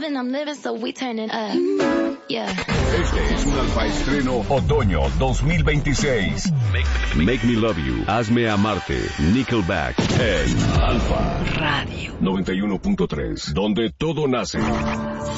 loving, I'm living, so we turning up. Yeah. Este es un Alfa estreno otoño 2026. Make Me Love You, Hazme Amarte, Nickelback, en Alfa Radio 91.3, donde todo nace.